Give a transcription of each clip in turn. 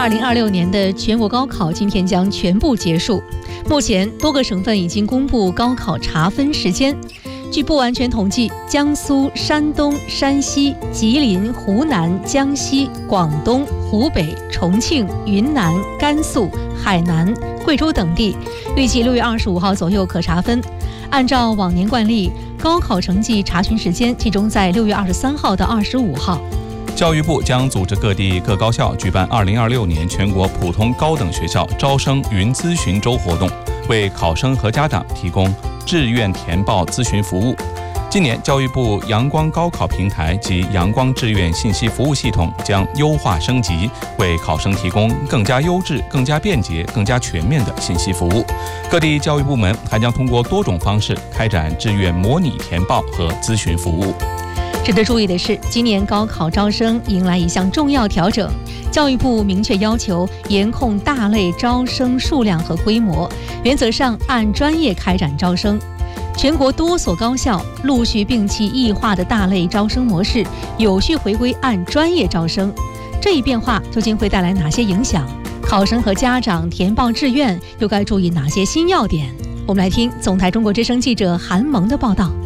2026年的全国高考今天将全部结束。目前多个省份已经公布高考查分时间。据不完全统计，江苏、山东、山西、吉林、湖南、江西、广东、湖北、重庆、云南、甘肃、海南、贵州等地预计6月25号左右可查分。按照往年惯例，高考成绩查询时间集中在6月23号到25号。 教育部将组织各地各高校举办2026年全国普通高等学校招生云咨询周活动，为考生和家长提供志愿填报咨询服务。今年教育部阳光高考平台及阳光志愿信息服务系统将优化升级，为考生提供更加优质、更加便捷、更加全面的信息服务。各地教育部门还将通过多种方式开展志愿模拟填报和咨询服务。 值得注意的是，今年高考招生迎来一项重要调整，教育部明确要求严控大类招生数量和规模，原则上按专业开展招生。全国多所高校陆续摒弃异化的大类招生模式，有序回归按专业招生。这一变化究竟会带来哪些影响？考生和家长填报志愿又该注意哪些新要点？我们来听总台中国之声记者韩萌的报道。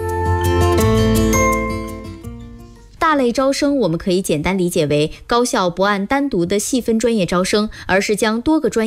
大类招生我们可以简单理解为高校不按单独的细分专业招生，而是将多个专业